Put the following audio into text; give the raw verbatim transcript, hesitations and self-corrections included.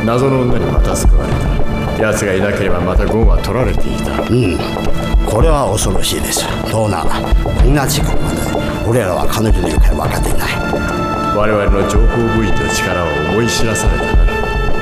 謎の女にまた救われた。奴がいなければまたゴンは取られていた。 うん、これは恐ろしいです。トーナー、こんな時刻まで俺らは彼女の行方分かっていない。 我々の情報部員の力を思い知らされたな。